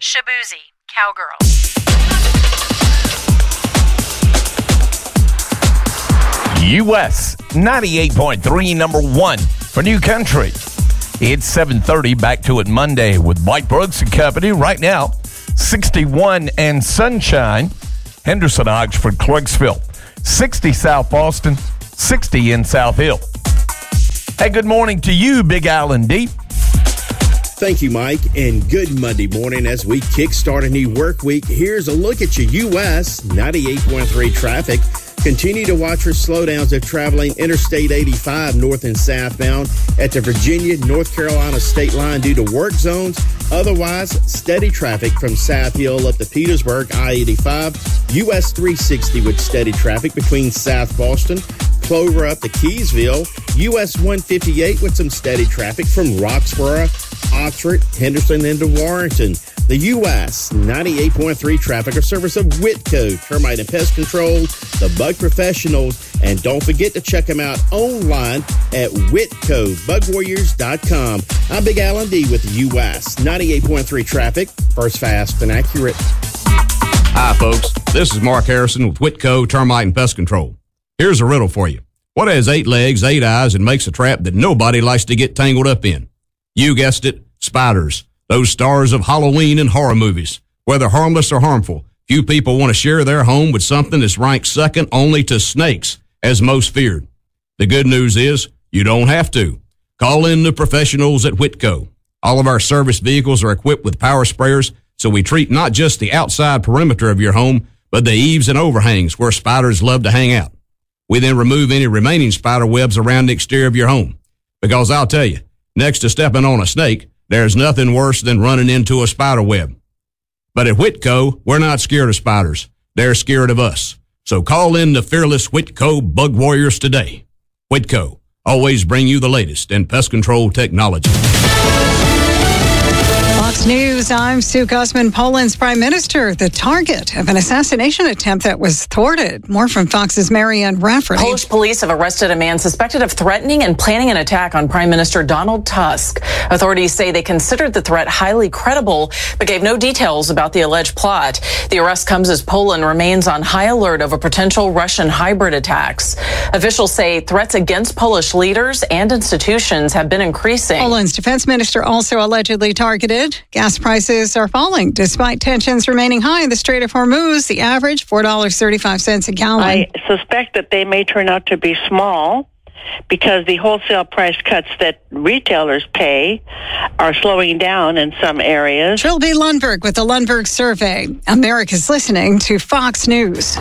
Shabuzi, Cowgirl. US 98.3, number one for New Country. It's 7:30, back to it Monday with Mike Brooks and company. Right now, 61 and sunshine. Henderson, Oxford, Clarksville. 60 South Boston, 60 in South Hill. Hey, good morning to you, Big Island D. Thank you, Mike, and good Monday morning as we kickstart a new work week. Here's a look at your U.S. 98.3 traffic. Continue to watch for slowdowns if traveling Interstate 85 north and southbound at the Virginia-North Carolina state line due to work zones. Otherwise, steady traffic from South Hill up to Petersburg, I-85, US 360 with steady traffic between South Boston, Clover up to Keysville, US 158 with some steady traffic from Roxborough, Oxford, Henderson, into Warrenton. The U.S. 98.3 traffic, a service of Whitco, Termite and Pest Control, the Bug Professionals, and don't forget to check them out online at WhitcoBugWarriors.com. I'm Big Alan D with the U.S. 98.3 traffic, first, fast, and accurate. Hi, folks. This is Mark Harrison with Whitco, Termite and Pest Control. Here's a riddle for you. What has 8 legs, 8 eyes, and makes a trap that nobody likes to get tangled up in? You guessed it, spiders. Those stars of Halloween and horror movies. Whether harmless or harmful, few people want to share their home with something that's ranked second only to snakes as most feared. The good news is you don't have to. Call in the professionals at Whitco. All of our service vehicles are equipped with power sprayers, so we treat not just the outside perimeter of your home, but the eaves and overhangs where spiders love to hang out. We then remove any remaining spider webs around the exterior of your home. Because I'll tell you, next to stepping on a snake, there's nothing worse than running into a spider web. But at Whitco, we're not scared of spiders. They're scared of us. So call in the fearless Whitco Bug Warriors today. Whitco, always bring you the latest in pest control technology. Fox News, I'm Sue Guzman. Poland's prime minister, the target of an assassination attempt that was thwarted. More from Fox's Marianne Rafferty. Polish police have arrested a man suspected of threatening and planning an attack on Prime Minister Donald Tusk. Authorities say they considered the threat highly credible, but gave no details about the alleged plot. The arrest comes as Poland remains on high alert over potential Russian hybrid attacks. Officials say threats against Polish leaders and institutions have been increasing. Poland's defense minister also allegedly targeted. Gas prices are falling despite tensions remaining high in the Strait of Hormuz. The average, $4.35 a gallon. I suspect that they may turn out to be small because the wholesale price cuts that retailers pay are slowing down in some areas. Trilby Lundberg with the Lundberg Survey. America's listening to Fox News.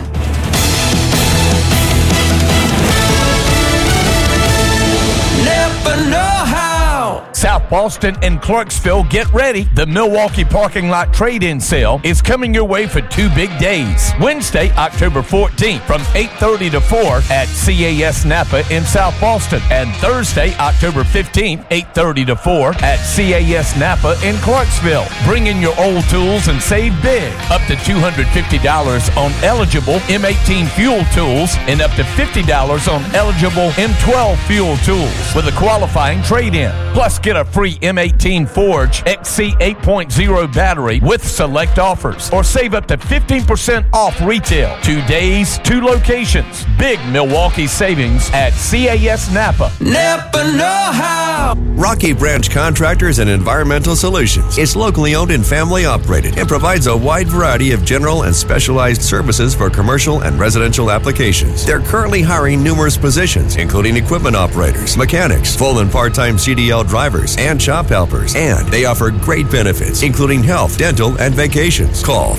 Never know how. South Boston and Clarksville, get ready. The Milwaukee Parking Lot Trade-In Sale is coming your way for 2 big days. Wednesday, October 14th from 8:30 to 4 at CAS Napa in South Boston. And Thursday, October 15th, 8:30 to 4 at CAS Napa in Clarksville. Bring in your old tools and save big. Up to $250 on eligible M18 fuel tools and up to $50 on eligible M12 fuel tools with a qualifying trade-in. Plus, get a free M18 Forge XC 8.0 battery with select offers, or save up to 15% off retail. 2 days, 2 locations. Big Milwaukee savings at CAS Napa. Napa know-how. Rocky Branch Contractors and Environmental Solutions. It's locally owned and family operated and provides a wide variety of general and specialized services for commercial and residential applications. They're currently hiring numerous positions, including equipment operators, mechanics, full and part-time CDL drivers, and shop helpers. And they offer great benefits, including health, dental, and vacations. Call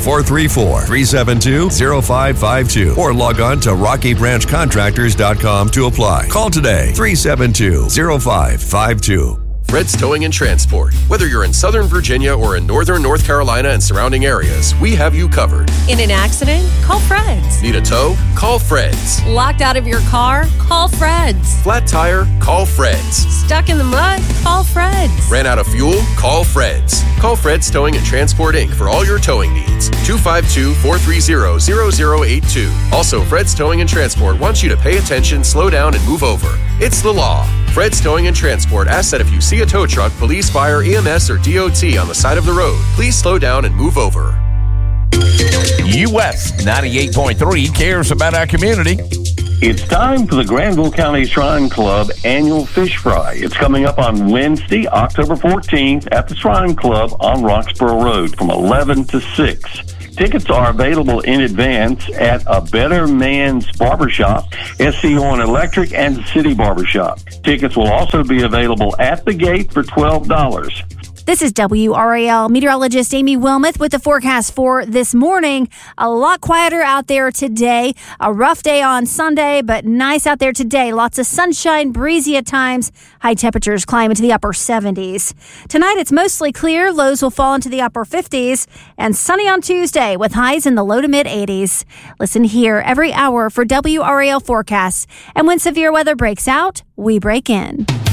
434-372-0552 or log on to RockyBranchContractors.com to apply. Call today, 372-0552. Fred's Towing and Transport. Whether you're in Southern Virginia or in Northern North Carolina and surrounding areas, we have you covered. In an accident? Call Fred's. Need a tow? Call Fred's. Locked out of your car? Call Fred's. Flat tire? Call Fred's. Stuck in the mud? Call Fred's. Ran out of fuel? Call Fred's. Call Fred's Towing and Transport, Inc. for all your towing needs. 252-430-0082. Also, Fred's Towing and Transport wants you to pay attention, slow down, and move over. It's the law. Fred's Towing and Transport asks that if you see a tow truck, police, fire, EMS, or DOT on the side of the road, please slow down and move over. US 98.3 cares about our community. It's time for the Granville County Shrine Club annual fish fry. It's coming up on Wednesday, October 14th at the Shrine Club on Roxborough Road from 11 to 6. Tickets are available in advance at A Better Man's Barbershop, SCO and Electric, and City Barbershop. Tickets will also be available at the gate for $12. This is WRAL meteorologist Amy Wilmoth with the forecast for this morning. A lot quieter out there today. A rough day on Sunday, but nice out there today. Lots of sunshine, breezy at times. High temperatures climb into the upper 70s. Tonight, it's mostly clear. Lows will fall into the upper 50s. And sunny on Tuesday with highs in the low to mid 80s. Listen here every hour for WRAL forecasts. And when severe weather breaks out, we break in.